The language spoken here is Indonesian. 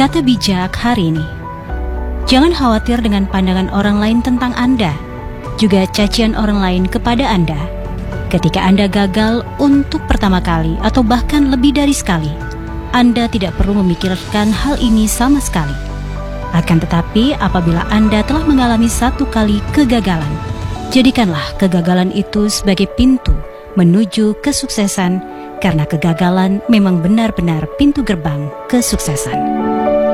Kata bijak hari ini: jangan khawatir dengan pandangan orang lain tentang Anda, juga cacian orang lain kepada Anda. Ketika Anda gagal untuk pertama kali atau bahkan lebih dari sekali, Anda tidak perlu memikirkan hal ini sama sekali. Akan tetapi, apabila Anda telah mengalami satu kali kegagalan, jadikanlah kegagalan itu sebagai pintu menuju kesuksesan, karena kegagalan memang benar-benar pintu gerbang kesuksesan.